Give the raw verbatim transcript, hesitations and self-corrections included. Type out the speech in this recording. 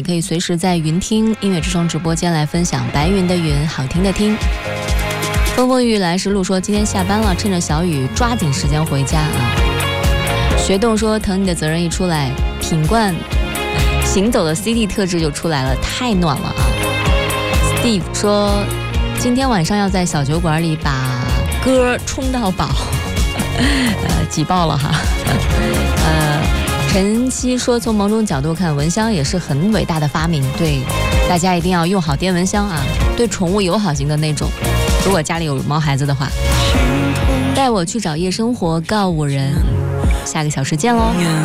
可以随时在云听音乐之声直播间来分享白云的云，好听的听。风风雨雨来时路说今天下班了，趁着小雨抓紧时间回家啊。学动说疼你的责任一出来，品冠行走的 C D 特质就出来了，太暖了啊。Steve 说今天晚上要在小酒馆里把歌冲到饱，呃挤爆了哈。呃晨曦说从某种角度看蚊香也是很伟大的发明，对大家一定要用好电蚊香啊，对宠物友好型的那种，如果家里有毛孩子的话。带我去找夜生活告五人，下个小时见喽。